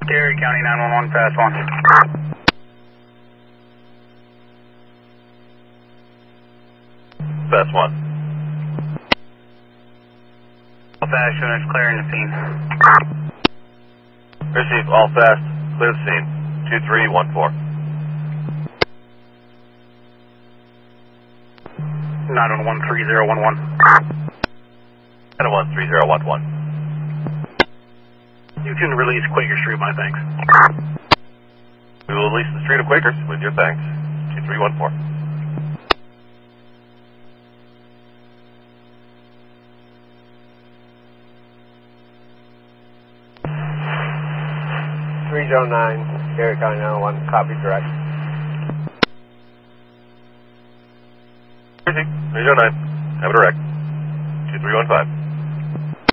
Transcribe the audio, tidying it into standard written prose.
Gary County 911, fast 1. Fast 1. All fast units clearing the scene. Receive all fast, clear the scene. 2314. 911 3011. 911 3011. You can release Quaker Street, my thanks. We will release the street of Quakers with your thanks. 2314. Gary County 901, copy direct. 309, have a direct. 2315.